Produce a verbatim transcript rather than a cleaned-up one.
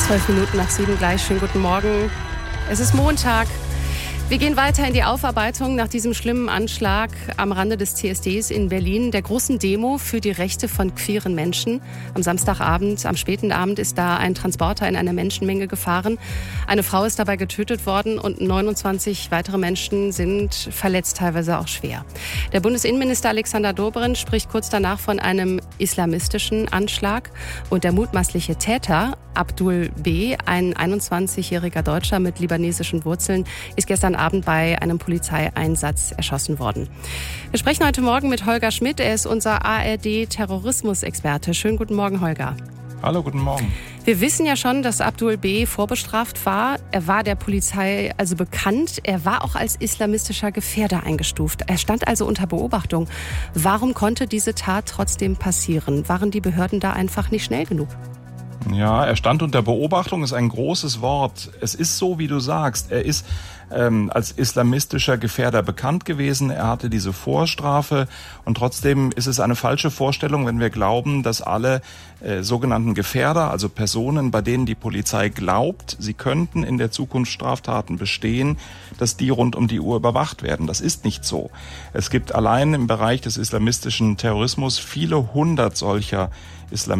Zwölf Minuten nach sieben gleich. Schönen guten Morgen. Es ist Montag. Wir gehen weiter in die Aufarbeitung nach diesem schlimmen Anschlag am Rande des C S Ds in Berlin, der großen Demo für die Rechte von queeren Menschen. Am Samstagabend, am späten Abend ist da ein Transporter in einer Menschenmenge gefahren. Eine Frau ist dabei getötet worden und neunundzwanzig weitere Menschen sind verletzt, teilweise auch schwer. Der Bundesinnenminister Alexander Dobrindt spricht kurz danach von einem islamistischen Anschlag. Und der mutmaßliche Täter, Abdul B., ein einundzwanzigjähriger Deutscher mit libanesischen Wurzeln, ist gestern Abend bei einem Polizeieinsatz erschossen worden. Wir sprechen heute Morgen mit Holger Schmidt. Er ist unser A R D-Terrorismusexperte. Schönen guten Morgen, Holger. Hallo, guten Morgen. Wir wissen ja schon, dass Abdul B. vorbestraft war. Er war der Polizei also bekannt. Er war auch als islamistischer Gefährder eingestuft. Er stand also unter Beobachtung. Warum konnte diese Tat trotzdem passieren? Waren die Behörden da einfach nicht schnell genug? Ja, er stand unter Beobachtung, ist ein großes Wort. Es ist so, wie du sagst. Er ist ähm, als islamistischer Gefährder bekannt gewesen. Er hatte diese Vorstrafe und trotzdem ist es eine falsche Vorstellung, wenn wir glauben, dass alle äh, sogenannten Gefährder, also Personen, bei denen die Polizei glaubt, sie könnten in der Zukunft Straftaten bestehen, dass die rund um die Uhr überwacht werden. Das ist nicht so. Es gibt allein im Bereich des islamistischen Terrorismus viele hundert solcher Islamisten.